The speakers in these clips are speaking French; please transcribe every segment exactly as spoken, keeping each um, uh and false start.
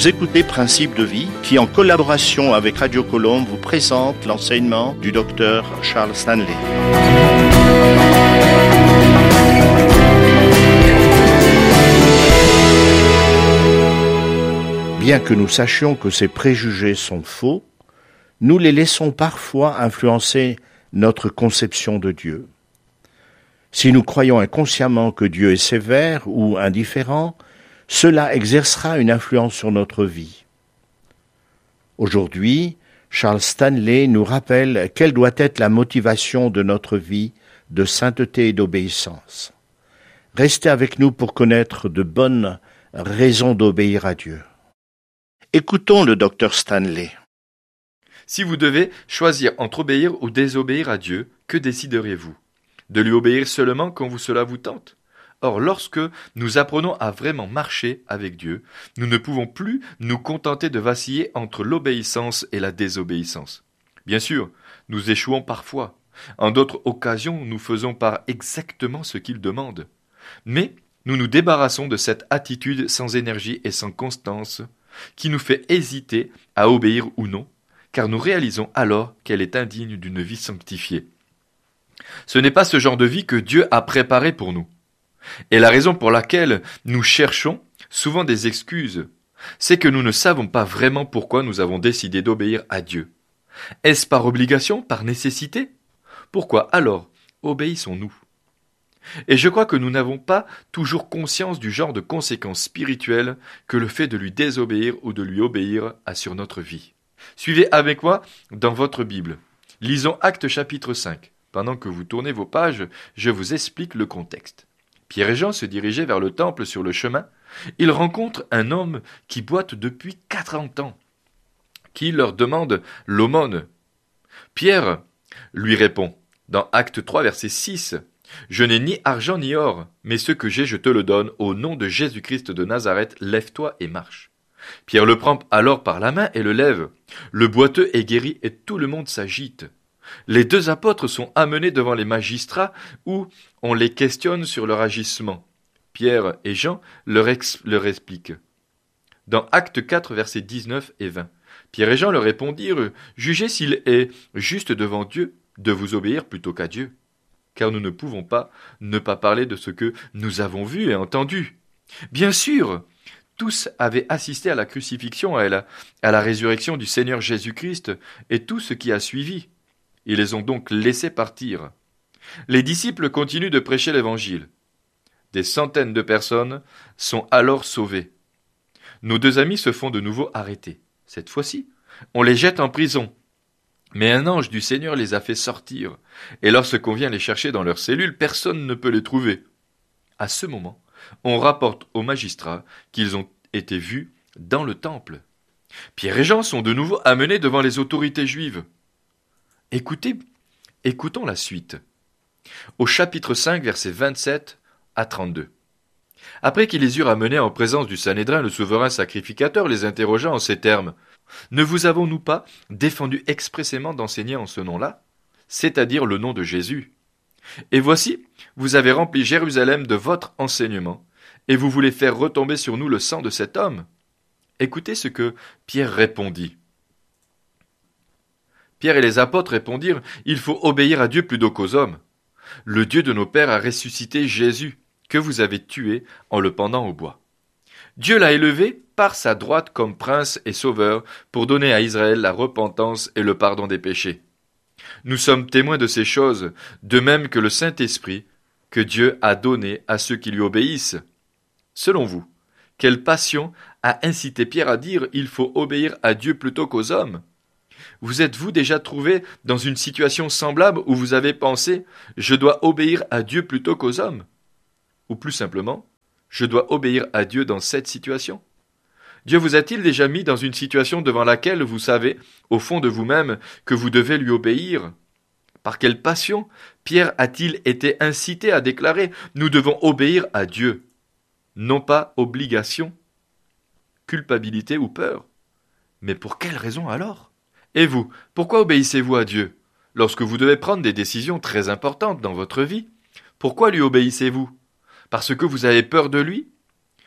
Vous écoutez Principes de vie, qui en collaboration avec Radio Colombe vous présente l'enseignement du docteur Charles Stanley. Bien que nous sachions que ces préjugés sont faux, nous les laissons parfois influencer notre conception de Dieu. Si nous croyons inconsciemment que Dieu est sévère ou indifférent, cela exercera une influence sur notre vie. Aujourd'hui, Charles Stanley nous rappelle quelle doit être la motivation de notre vie de sainteté et d'obéissance. Restez avec nous pour connaître de bonnes raisons d'obéir à Dieu. Écoutons le docteur Stanley. Si vous devez choisir entre obéir ou désobéir à Dieu, que décideriez-vous ? De lui obéir seulement quand vous cela vous tente ? Or, lorsque nous apprenons à vraiment marcher avec Dieu, nous ne pouvons plus nous contenter de vaciller entre l'obéissance et la désobéissance. Bien sûr, nous échouons parfois. En d'autres occasions, nous faisons par exactement ce qu'il demande. Mais nous nous débarrassons de cette attitude sans énergie et sans constance qui nous fait hésiter à obéir ou non, car nous réalisons alors qu'elle est indigne d'une vie sanctifiée. Ce n'est pas ce genre de vie que Dieu a préparé pour nous. Et la raison pour laquelle nous cherchons souvent des excuses, c'est que nous ne savons pas vraiment pourquoi nous avons décidé d'obéir à Dieu. Est-ce par obligation, par nécessité ? Pourquoi alors obéissons-nous ? Et je crois que nous n'avons pas toujours conscience du genre de conséquences spirituelles que le fait de lui désobéir ou de lui obéir a sur notre vie. Suivez avec moi dans votre Bible. Lisons Actes chapitre cinq. Pendant que vous tournez vos pages, je vous explique le contexte. Pierre et Jean se dirigeaient vers le temple sur le chemin. Ils rencontrent un homme qui boite depuis quarante ans, qui leur demande l'aumône. Pierre lui répond, dans Acte trois, verset six, « Je n'ai ni argent ni or, mais ce que j'ai je te le donne, au nom de Jésus-Christ de Nazareth, lève-toi et marche. » Pierre le prend alors par la main et le lève. Le boiteux est guéri et tout le monde s'agite. Les deux apôtres sont amenés devant les magistrats où on les questionne sur leur agissement. Pierre et Jean leur, ex- leur expliquent. Dans Acte quatre, versets dix-neuf et vingt, Pierre et Jean leur répondirent « Jugez s'il est juste devant Dieu de vous obéir plutôt qu'à Dieu, car nous ne pouvons pas ne pas parler de ce que nous avons vu et entendu. » Bien sûr, tous avaient assisté à la crucifixion et à la, à la résurrection du Seigneur Jésus-Christ et tout ce qui a suivi. Ils les ont donc laissés partir. Les disciples continuent de prêcher l'Évangile. Des centaines de personnes sont alors sauvées. Nos deux amis se font de nouveau arrêter. Cette fois-ci, on les jette en prison. Mais un ange du Seigneur les a fait sortir. Et lorsqu'on vient les chercher dans leurs cellules, personne ne peut les trouver. À ce moment, on rapporte aux magistrats qu'ils ont été vus dans le temple. Pierre et Jean sont de nouveau amenés devant les autorités juives. Écoutez, écoutons la suite. Au chapitre cinq, versets vingt-sept à trente-deux. Après qu'ils les eurent amenés en présence du Sanhédrin, le souverain sacrificateur les interrogea en ces termes. « Ne vous avons-nous pas défendu expressément d'enseigner en ce nom-là, c'est-à-dire le nom de Jésus ? Et voici, vous avez rempli Jérusalem de votre enseignement, et vous voulez faire retomber sur nous le sang de cet homme ?» Écoutez ce que Pierre répondit. Pierre et les apôtres répondirent « Il faut obéir à Dieu plutôt qu'aux hommes. Le Dieu de nos pères a ressuscité Jésus, que vous avez tué en le pendant au bois. Dieu l'a élevé par sa droite comme prince et sauveur pour donner à Israël la repentance et le pardon des péchés. Nous sommes témoins de ces choses, de même que le Saint-Esprit que Dieu a donné à ceux qui lui obéissent. Selon vous, quelle passion a incité Pierre à dire « Il faut obéir à Dieu plutôt qu'aux hommes » ? Vous êtes-vous déjà trouvé dans une situation semblable où vous avez pensé « Je dois obéir à Dieu plutôt qu'aux hommes » ? Ou plus simplement, « Je dois obéir à Dieu dans cette situation » ? Dieu vous a-t-il déjà mis dans une situation devant laquelle vous savez, au fond de vous-même, que vous devez lui obéir ? Par quelle passion Pierre a-t-il été incité à déclarer « Nous devons obéir à Dieu » ? Non pas obligation, culpabilité ou peur. Mais pour quelle raison alors ? Et vous, pourquoi obéissez-vous à Dieu ? Lorsque vous devez prendre des décisions très importantes dans votre vie, pourquoi lui obéissez-vous ? Parce que vous avez peur de lui ?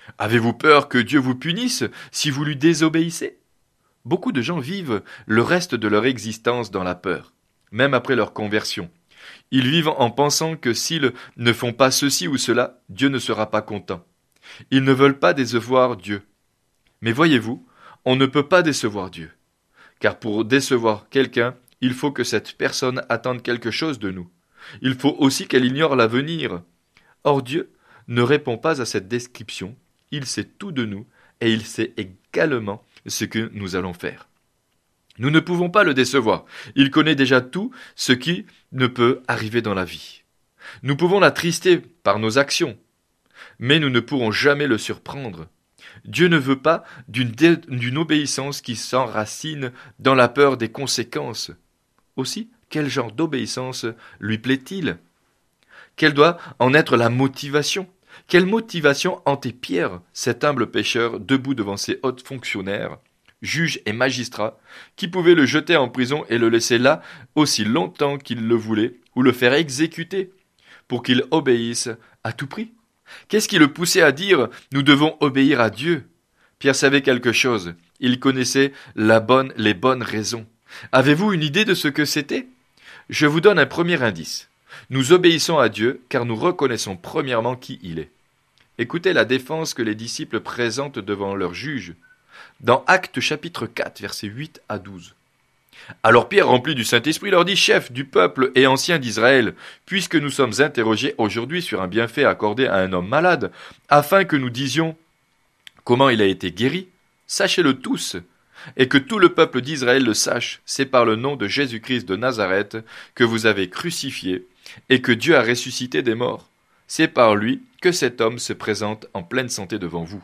Avez-vous peur que Dieu vous punisse si vous lui désobéissez? Beaucoup de gens vivent le reste de leur existence dans la peur, même après leur conversion. Ils vivent en pensant que s'ils ne font pas ceci ou cela, Dieu ne sera pas content. Ils ne veulent pas décevoir Dieu. Mais voyez-vous, on ne peut pas décevoir Dieu. Car pour décevoir quelqu'un, il faut que cette personne attende quelque chose de nous. Il faut aussi qu'elle ignore l'avenir. Or Dieu ne répond pas à cette description. Il sait tout de nous et il sait également ce que nous allons faire. Nous ne pouvons pas le décevoir. Il connaît déjà tout ce qui ne peut arriver dans la vie. Nous pouvons l'attrister par nos actions, mais nous ne pourrons jamais le surprendre. Dieu ne veut pas d'une, dé- d'une obéissance qui s'enracine dans la peur des conséquences. Aussi, quel genre d'obéissance lui plaît-il? Quelle doit en être la motivation? Quelle motivation hantait Pierre, cet humble pécheur, debout devant ses hauts fonctionnaires, juges et magistrats, qui pouvaient le jeter en prison et le laisser là aussi longtemps qu'il le voulait, ou le faire exécuter, pour qu'il obéisse à tout prix? Qu'est-ce qui le poussait à dire « Nous devons obéir à Dieu » Pierre savait quelque chose. Il connaissait la bonne, les bonnes raisons. Avez-vous une idée de ce que c'était? Je vous donne un premier indice. Nous obéissons à Dieu car nous reconnaissons premièrement qui il est. Écoutez la défense que les disciples présentent devant leur juge. Dans Actes chapitre quatre, versets huit à douze. Alors Pierre, rempli du Saint-Esprit, leur dit « Chef du peuple et ancien d'Israël, puisque nous sommes interrogés aujourd'hui sur un bienfait accordé à un homme malade, afin que nous disions comment il a été guéri, sachez-le tous, et que tout le peuple d'Israël le sache, c'est par le nom de Jésus-Christ de Nazareth que vous avez crucifié, et que Dieu a ressuscité des morts. C'est par lui que cet homme se présente en pleine santé devant vous.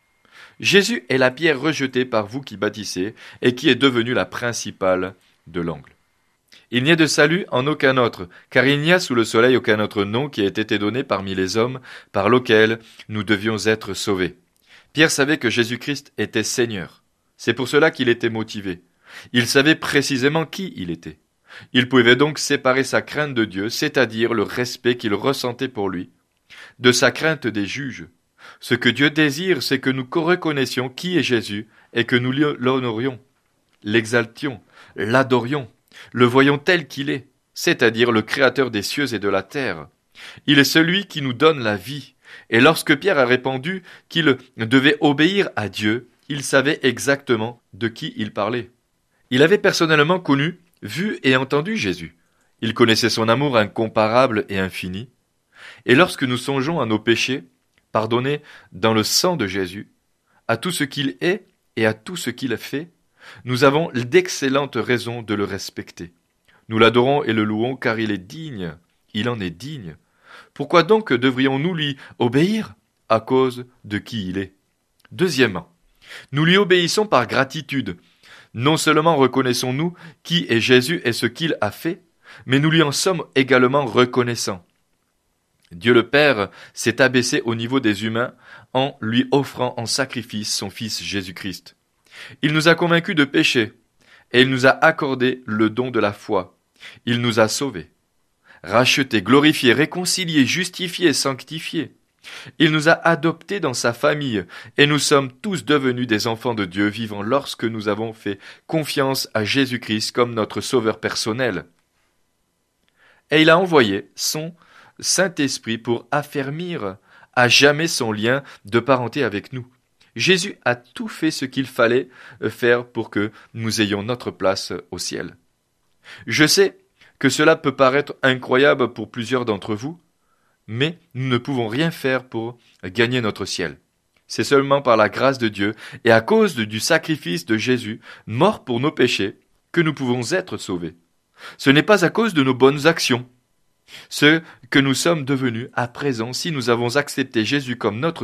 Jésus est la pierre rejetée par vous qui bâtissez et qui est devenue la principale de l'angle. Il n'y a de salut en aucun autre, car il n'y a sous le soleil aucun autre nom qui ait été donné parmi les hommes par lequel nous devions être sauvés. Pierre savait que Jésus-Christ était Seigneur. C'est pour cela qu'il était motivé. Il savait précisément qui il était. Il pouvait donc séparer sa crainte de Dieu, c'est-à-dire le respect qu'il ressentait pour lui, de sa crainte des juges. Ce que Dieu désire, c'est que nous reconnaissions qui est Jésus et que nous l'honorions, l'exaltions, l'adorions, le voyons tel qu'il est, c'est-à-dire le Créateur des cieux et de la terre. Il est celui qui nous donne la vie. Et lorsque Pierre a répondu qu'il devait obéir à Dieu, il savait exactement de qui il parlait. Il avait personnellement connu, vu et entendu Jésus. Il connaissait son amour incomparable et infini. Et lorsque nous songeons à nos péchés, pardonnés dans le sang de Jésus, à tout ce qu'il est et à tout ce qu'il a fait, nous avons d'excellentes raisons de le respecter. Nous l'adorons et le louons car il est digne, il en est digne. Pourquoi donc devrions-nous lui obéir? À cause de qui il est. Deuxièmement, nous lui obéissons par gratitude. Non seulement reconnaissons-nous qui est Jésus et ce qu'il a fait, mais nous lui en sommes également reconnaissants. Dieu le Père s'est abaissé au niveau des humains en lui offrant en sacrifice son Fils Jésus-Christ. Il nous a convaincus de péché et il nous a accordé le don de la foi. Il nous a sauvés, rachetés, glorifiés, réconciliés, justifiés, sanctifiés. Il nous a adoptés dans sa famille et nous sommes tous devenus des enfants de Dieu vivants lorsque nous avons fait confiance à Jésus-Christ comme notre sauveur personnel. Et il a envoyé son Saint-Esprit pour affermir à jamais son lien de parenté avec nous. Jésus a tout fait ce qu'il fallait faire pour que nous ayons notre place au ciel. Je sais que cela peut paraître incroyable pour plusieurs d'entre vous, mais nous ne pouvons rien faire pour gagner notre ciel. C'est seulement par la grâce de Dieu et à cause du sacrifice de Jésus, mort pour nos péchés, que nous pouvons être sauvés. Ce n'est pas à cause de nos bonnes actions. Ce que nous sommes devenus à présent si nous avons accepté Jésus comme notre